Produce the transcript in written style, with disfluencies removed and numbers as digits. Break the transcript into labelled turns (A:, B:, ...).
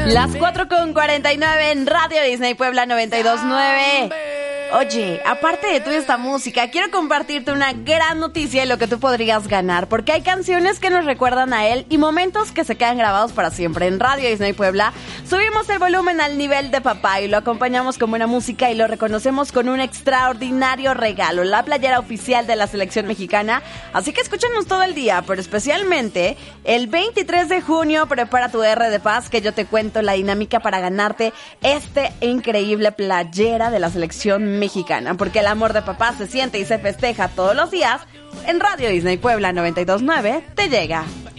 A: Las 4:49 en Radio Disney Puebla 92.9. Oye, aparte de toda esta música, quiero compartirte una gran noticia de lo que tú podrías ganar, porque hay canciones que nos recuerdan a él y momentos que se quedan grabados para siempre. En Radio Disney Puebla subimos el volumen al nivel de papá y lo acompañamos con buena música y lo reconocemos con un extraordinario regalo, la playera oficial de la selección mexicana. Así que escúchanos todo el día, pero especialmente el 23 de junio prepara tu R de Paz, que yo te cuento la dinámica para ganarte este increíble playera de la selección mexicana, porque el amor de papá se siente y se festeja todos los días. En Radio Disney Puebla 92.9 te llega.